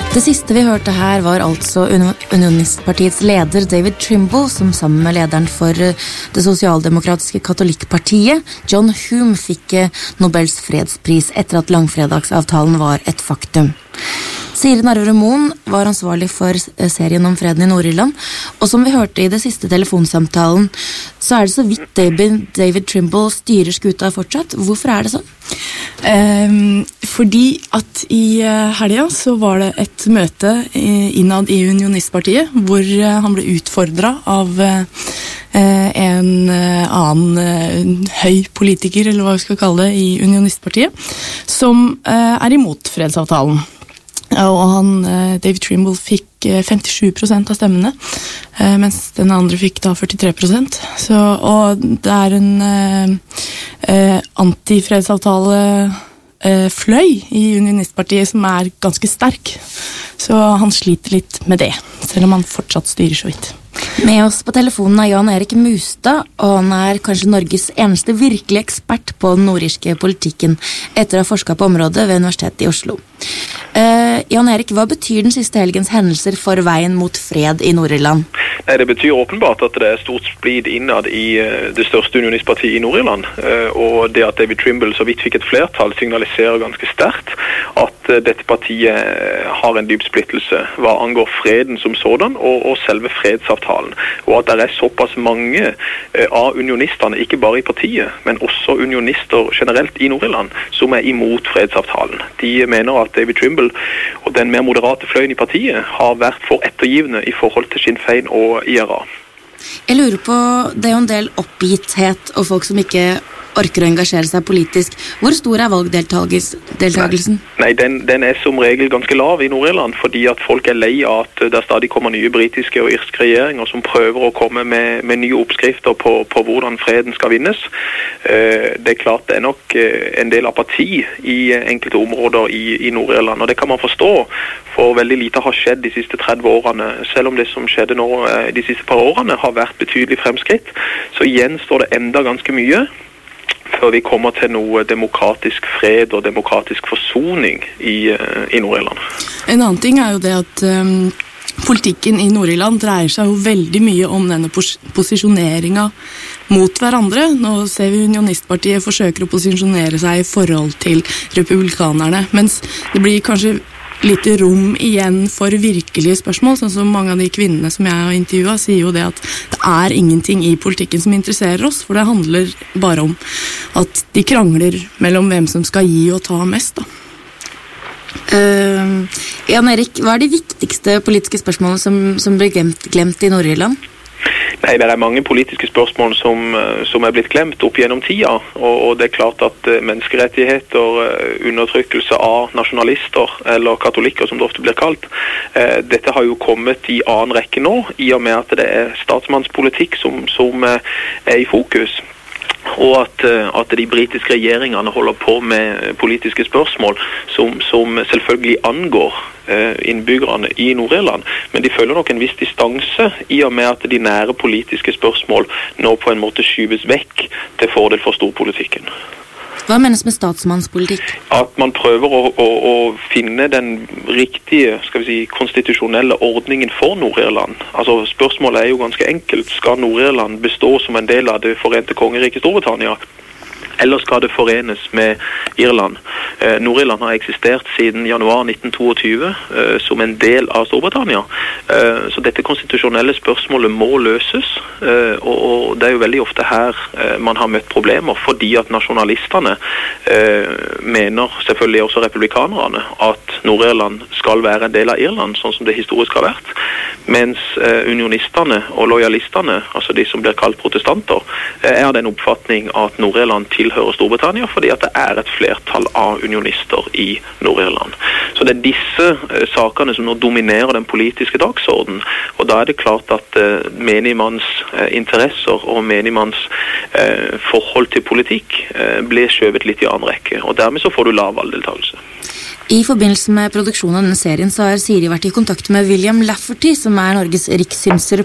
Det siste vi hørte her var altså Unionistpartiets leder David Trimble, som sammen med lederen for det sosialdemokratiske katolikkpartiet, John Hume, fikk Nobels fredspris etter at langfredagsavtalen var et faktum. Siri Narvere Moen var ansvarlig for serien om freden i Nord-Irland, og som vi hørte i det siste telefonsamtalen, så det så vidt David Trimble styrer skuta fortsatt. Hvorfor det sånn? Fordi at i helga så var det et møte innad i Unionistpartiet, hvor han ble utfordret av en annen høy politiker, eller hva vi skal kalle det, i Unionistpartiet, som imot fredsavtalen. Og David Trimble fikk 57% av stemmene, mens den andre fikk da 43%. Og det en antifredsavtale fløy i Unionistpartiet som ganske sterk. Så han sliter litt med det, selv om han fortsatt styrer så vidt. Med oss på telefonen Jan Erik Mustad, og han kanskje Norges eneste virkelig ekspert på den nordirske politikken, etter å ha forsket på området ved Universitetet i Oslo. Jan Erik, hva betyr den siste helgens hendelser for veien mot fred i Nord-Irland? Nei, det betyr åpenbart at det stort splid innad i det største unionistpartiet i Nord-Irland, og det at David Trimble så vidt fikk et flertall signaliserer ganske sterkt at dette partiet har en dyp splittelse hva angår freden som sådan og selve fredsavtalen, og at det såpass mange av unionistene, ikke bare i partiet, men også unionister generelt i Nord-Irland, som imot fredsavtalen. De mener at David Trimble og den mer moderate fløyen i partiet har vært for ettergivende i forhold til Sinn Féin og IRA. Jeg lurer på, det jo en del oppgitthet og folk som ikke orker å engasjere seg politisk. Hvor stor valgdeltagelsen? Nei, den som regel ganske lav i Nord-Irland, fordi at folk lei av at det stadig kommer nye britiske og irske regjeringer som prøver å komme med nye oppskrifter på hvordan freden skal vinnes. Det klart det nok en del apati i enkelte områder i Nord-Irland, og det kan man forstå, for veldig lite har skjedd de siste 30 årene. Selv om det som skjedde nå de siste par årene har vært betydelig fremskritt, så gjenstår det enda ganske mye før vi kommer til noe demokratisk fred og demokratisk forsoning i Nord-Irland. En annen ting jo det at politikken i Nord-Irland dreier seg jo veldig mye om denne posisjoneringen mot hverandre. Nå ser vi Unionistpartiet forsøker å posisjonere seg i forhold til republikanerne, mens det blir kanskje lite rom igjen for virkelige spørsmål, sånn som mange av de kvinnene som jeg har intervjuet sier jo det at det ingenting i politikken som interesserer oss, for det handler bare om at de krangler mellom hvem som skal gi og ta mest da. Jan Erik, hva de viktigste politiske spørsmålene som blir glemt i Nord-Irland? Nei, det mange politiske spørsmål som blitt glemt opp gjennom tida, og det klart at menneskerettigheter, undertrykkelse av nasjonalister, eller katolikker som det ofte blir kalt, dette har jo kommet i annen rekke nå, i og med at det statsmannspolitikk som i fokus. Og at de britiske regjeringene holder på med politiske spørsmål som selvfølgelig angår innbyggerne i Nord-Irland, men de føler nok en viss distanse i og med at de nære politiske spørsmål nå på en måte skyves vekk til fordel for storpolitikken. Hva menes med statsmannspolitikk? At man prøver å finne den riktige, skal vi si, konstitusjonelle ordningen for Nord-Irland. Altså spørsmålet jo ganske enkelt. Skal Nord-Irland bestå som en del av det forente kongeriket Storbritannia? Eller skal det forenes med Irland? Nord-Irland har eksistert siden januar 1922 som en del av Storbritannia. Så dette konstitusjonelle spørsmålet må løses, og det jo veldig ofte her man har møtt problemer, fordi at nasjonalistene mener, selvfølgelig også republikanerne, at Nord-Irland skal være en del av Irland, sånn som det historisk har vært, mens unionistene og lojalistene, altså de som blir kalt protestanter, av den oppfatning at Nord-Irland tilhører Storbritannia, fordi at det et flertall av unionister i Nord-Irland. Så det disse sakene som nå dominerer den politiske dagsorden, og da det klart at menigmanns interesser og menigmanns forhold til politikk blir skjøvet litt i annen rekke, og dermed så får du lav valgdeltagelse. I forbindelse med produksjonen av denne serien så har Siri vært i kontakt med William Lafferty, som Norges rikssynser